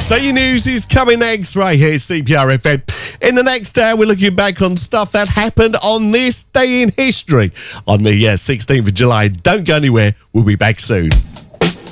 So your news is coming next right here, CPR FM. In the next hour, we're looking back on stuff that happened on this day in history on the 16th of July. Don't go anywhere. We'll be back soon.